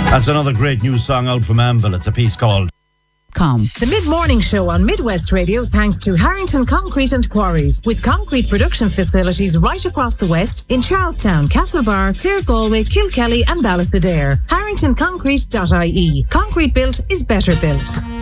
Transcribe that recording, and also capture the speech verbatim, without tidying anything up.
That's another great new song out from Anvil. It's a piece called Com. The mid-morning show on Midwest Radio thanks to Harrington Concrete and Quarries, with concrete production facilities right across the West in Charlestown, Castlebar, Clare Galway, Kilkelly and Ballysadare. harrington concrete dot I E. Concrete built is better built.